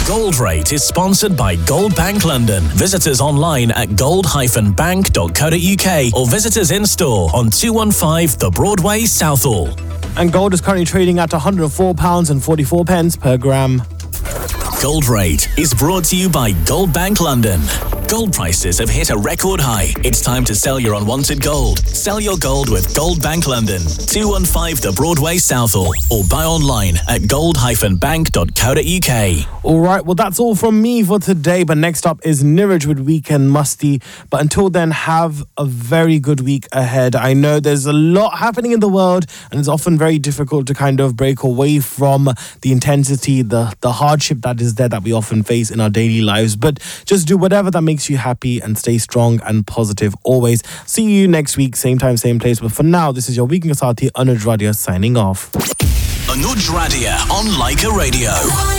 Gold Rate is sponsored by Gold Bank London. Visit us online at gold-bank.co.uk or visit us in store on 215 The Broadway, Southall. And gold is currently trading at £104.44 per gram. Gold Rate is brought to you by Gold Bank London. Gold prices have hit a record high. It's time to sell your unwanted gold. Sell your gold with Gold Bank London, 215 The Broadway, Southall, or buy online at gold-bank.co.uk. All right, well, that's all from me for today. But next up is Niraj with Weekend Musty. But until then, have a very good week ahead. I know there's a lot happening in the world, and it's often very difficult to kind of break away from the intensity, the hardship that is there that we often face in our daily lives. But just do whatever that makes you happy and stay strong and positive always. See you next week, same time, same place. But for now, this is your Weekend Sathi, Anuj Radia, signing off. Anuj Radia on Leica Radio.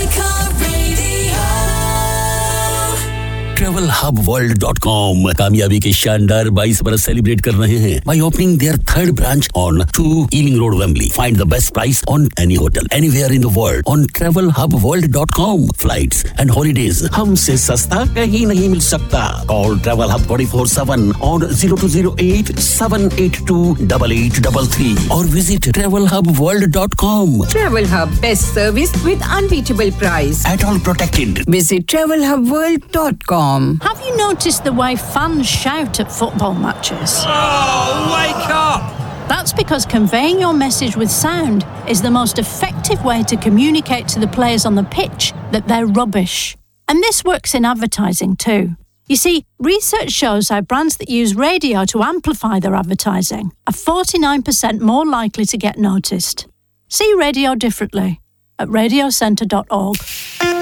TravelHubWorld.com कामयाबी के शानदार 22 बरस celebrate कर रहे हैं by opening their third branch on 2 Ealing Road, Wembley. Find the best price on any hotel anywhere in the world on TravelHubWorld.com. Flights and holidays हमसे सस्ता कहीं नहीं मिल सकता. Call Travel Hub 24/7 on 0208-782-8833 or visit TravelHubWorld.com. Travel Hub, best service with unbeatable price. At all protected. Visit TravelHubWorld.com. Have you noticed the way fans shout at football matches? Oh, wake up! That's because conveying your message with sound is the most effective way to communicate to the players on the pitch that they're rubbish. And this works in advertising too. You see, research shows how brands that use radio to amplify their advertising are 49% more likely to get noticed. See radio differently at radiocentre.org.